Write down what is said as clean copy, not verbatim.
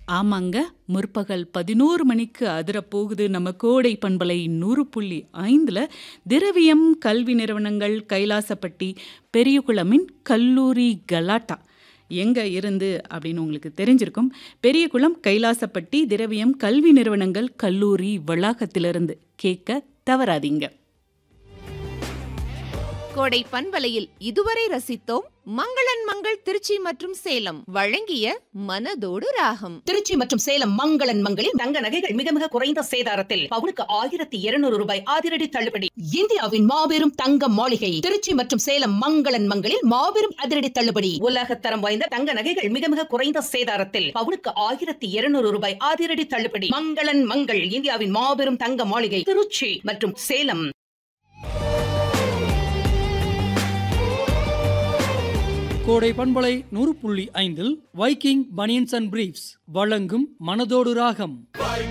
ஆமாங்க, முற்பகல் 11 மணிக்கு அதிரப்போகுது நம்ம கோடை பண்பலை 100.5ல திரவியம் கல்வி நிறுவனங்கள் கைலாசப்பட்டி பெரியகுளமின் கல்லூரி கலாட்டா எங்க இருந்து அப்படின்னு உங்களுக்கு தெரிஞ்சிருக்கும். பெரியகுளம் கைலாசப்பட்டி திரவியம் கல்வி நிறுவனங்கள் கல்லூரி வளாகத்திலிருந்து கேட்க தவறாதீங்க. கோடை பண்பலையில் இதுவரை ரசித்தோம் மங்களன் மங்கள் திருச்சி மற்றும் சேலம் வழங்கிய மனதோடு ராகம். திருச்சி மற்றும் சேலம் மங்களன் மங்களில் தங்க நகைகள் மிக மிக குறைந்த சேதாரத்தில் பவுனுக்கு 1200 ரூபாய் அதிரடி தள்ளுபடி. இந்தியாவின் மாபெரும் தங்க மாளிகை திருச்சி மற்றும் சேலம் மங்களன் மங்களில் மாபெரும் அதிரடி தள்ளுபடி. உலகத்தரம் வாய்ந்த தங்க நகைகள் மிக மிக குறைந்த சேதாரத்தில் பவுனுக்கு 1200 ரூபாய் அதிரடி தள்ளுபடி. மங்களன் மங்கள் இந்தியாவின் மாபெரும் தங்க மாளிகை திருச்சி மற்றும் சேலம். கோடை பண்பலை 100.5 வைக்கிங் பனியன்ஸ் அண்ட் பிரீஃப்ஸ் வழங்கும் மனதோடு ராகம்.